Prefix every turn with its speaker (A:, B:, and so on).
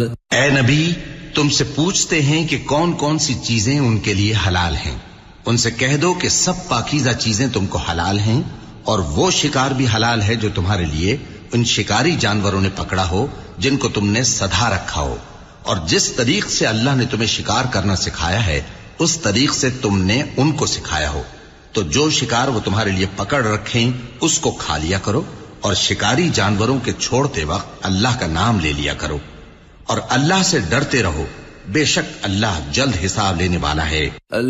A: ए नबी, तुमसे पूछते हैं कि कौन कौन सी चीजें उनके लिए हलाल हैं। उनसे कह दो कि सब पाकीज़ा चीजें तुमको हलाल हैं, और वो शिकार भी हलाल है जो तुम्हारे लिए उन शिकारी जानवरों ने पकड़ा हो जिनको तुमने सधा रखा हो, और जिस तरीक से अल्लाह ने तुम्हें शिकार करना सिखाया है उस तरीक से तुमने उनको सिखाया हो। तो जो शिकार वो तुम्हारे लिए पकड़ रखें उसको खा लिया करो, और शिकारी जानवरों के छोड़ते वक्त अल्लाह का नाम ले लिया करो, और अल्लाह से डरते रहो। बेशक अल्लाह जल्द हिसाब लेने वाला है।